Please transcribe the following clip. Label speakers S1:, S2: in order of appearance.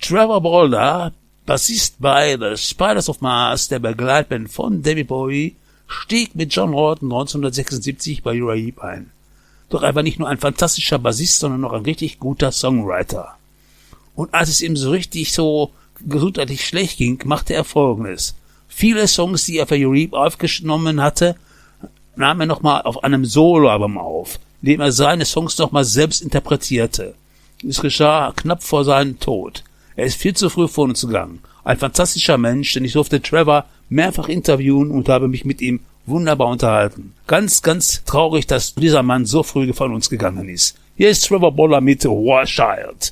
S1: Trevor Bolder, Bassist bei The Spiders of Mars, der Begleitband von David Bowie, stieg mit John Lord 1976 bei Uriah Heep ein. Doch er war nicht nur ein fantastischer Bassist, sondern auch ein richtig guter Songwriter. Und als es ihm so richtig so gesundheitlich schlecht ging, machte er Folgendes. Viele Songs, die er für Uriah Heep aufgenommen hatte, nahm er nochmal auf einem Soloalbum auf, in dem er seine Songs nochmal selbst interpretierte. Es geschah knapp vor seinem Tod. Er ist viel zu früh von uns gegangen. Ein fantastischer Mensch, denn ich durfte Trevor mehrfach interviewen und habe mich mit ihm wunderbar unterhalten. Ganz, ganz traurig, dass dieser Mann so früh von uns gegangen ist. Hier ist Trevor Bolder mit War Child.